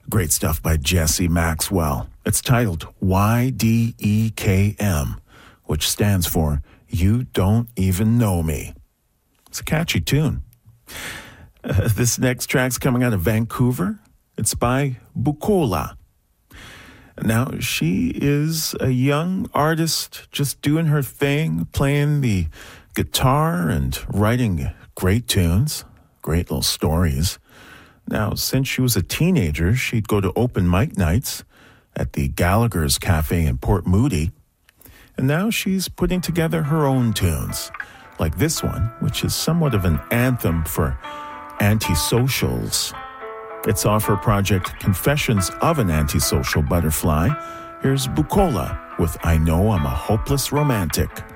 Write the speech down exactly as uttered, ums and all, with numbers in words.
Great stuff by Jesse Maxwell. It's titled Y D E K M, which stands for You Don't Even Know Me. It's a catchy tune. Uh, this next track's coming out of Vancouver. It's by Bukola. Now, she is a young artist just doing her thing, playing the guitar and writing great tunes, great little stories. Now, since she was a teenager, she'd go to open mic nights at the Gallagher's Cafe in Port Moody. And now she's putting together her own tunes, like this one, which is somewhat of an anthem for antisocials. It's off her project Confessions of an Antisocial Butterfly. Here's Bukola with I Know I'm a Hopeless Romantic.